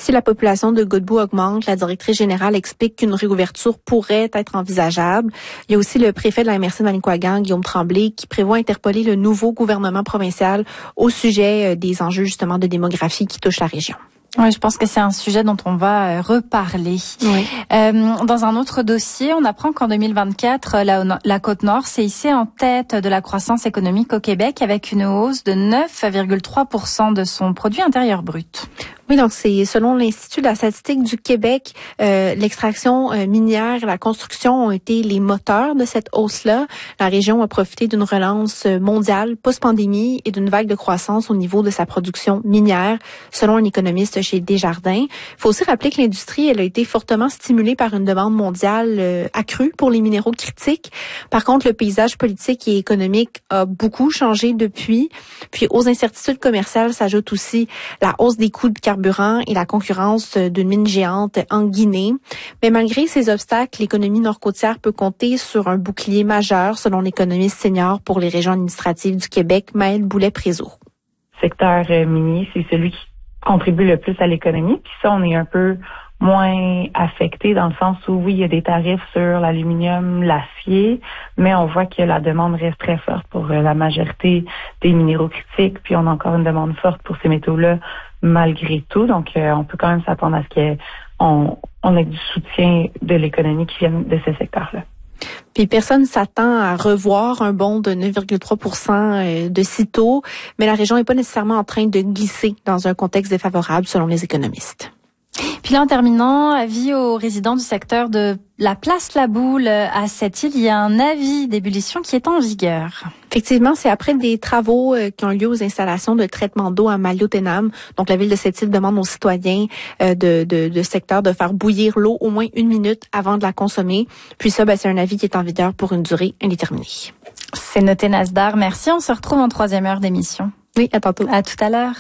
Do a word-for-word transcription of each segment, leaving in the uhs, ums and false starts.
Si la population de Godbout augmente, la directrice générale explique qu'une réouverture pourrait être envisageable. Il y a aussi le préfet de la M R C de Manicouagan, Guillaume Tremblay, qui prévoit interpeller le nouveau gouvernement provincial au sujet des enjeux justement de démographie qui touchent la région. Oui, je pense que c'est un sujet dont on va reparler. Oui. Euh, dans un autre dossier, on apprend qu'en deux mille vingt-quatre, la, la Côte-Nord s'est hissée en tête de la croissance économique au Québec avec une hausse de neuf virgule trois pour cent de son produit intérieur brut. Oui, donc c'est selon l'Institut de la statistique du Québec, euh, l'extraction euh, minière et la construction ont été les moteurs de cette hausse-là. La région a profité d'une relance mondiale post-pandémie et d'une vague de croissance au niveau de sa production minière, selon un économiste chez Desjardins. Il faut aussi rappeler que l'industrie, elle a été fortement stimulée par une demande mondiale euh, accrue pour les minéraux critiques. Par contre, le paysage politique et économique a beaucoup changé depuis. Puis aux incertitudes commerciales s'ajoute aussi la hausse des coûts de carburant et la concurrence d'une mine géante en Guinée. Mais malgré ces obstacles, l'économie nord-côtière peut compter sur un bouclier majeur, selon l'économiste senior pour les régions administratives du Québec, Maëlle Boulet-Prézot. Le secteur minier, c'est celui qui contribue le plus à l'économie. Puis ça, on est un peu moins affecté dans le sens où, oui, il y a des tarifs sur l'aluminium, l'acier, mais on voit que la demande reste très forte pour la majorité des minéraux critiques. Puis on a encore une demande forte pour ces métaux-là malgré tout. Donc, euh, on peut quand même s'attendre à ce qu'on on ait du soutien de l'économie qui vient de ce secteur-là. Puis personne s'attend à revoir un bond de neuf virgule trois pour cent de sitôt, mais la région n'est pas nécessairement en train de glisser dans un contexte défavorable selon les économistes. Puis là, en terminant, avis aux résidents du secteur de la place La Boule à Sept-Îles, il y a un avis d'ébullition qui est en vigueur. Effectivement, c'est après des travaux euh, qui ont lieu aux installations de traitement d'eau à Maliotenam. Donc, la ville de Sept-Îles demande aux citoyens euh, de, de, de secteur de faire bouillir l'eau au moins une minute avant de la consommer. Puis ça, ben, c'est un avis qui est en vigueur pour une durée indéterminée. C'est noté, Nasdar. Merci. On se retrouve en troisième heure d'émission. Oui, à tantôt. À tout à l'heure.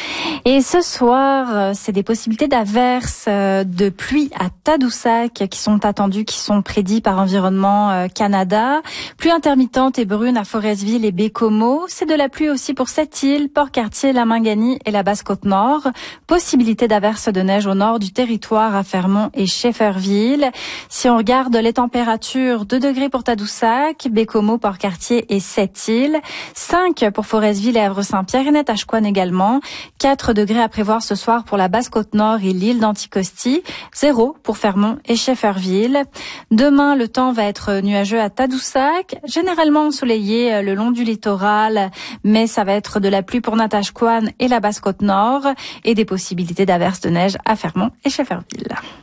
Et ce soir, c'est des possibilités d'averses de pluie à Tadoussac qui sont attendues, qui sont prédites par Environnement Canada. Pluie intermittente et brune à Forestville et Bécomo. C'est de la pluie aussi pour Sept-Îles, Port-Cartier, la Minganie et la Basse-Côte-Nord. Possibilité d'averses de neige au nord du territoire à Fermont et Shefferville. Si on regarde les températures, deux degrés pour Tadoussac, Bécomo, Port-Cartier et Sept-Îles. cinq pour Forestville et Havre-Saint-Pierre et Natashquan également. quatre degrés à prévoir ce soir pour la Basse-Côte-Nord et l'île d'Anticosti. zéro pour Fermont et Shefferville. Demain, le temps va être nuageux à Tadoussac, généralement ensoleillé le long du littoral, mais ça va être de la pluie pour Natashquan et la Basse-Côte-Nord et des possibilités d'averses de neige à Fermont et Shefferville.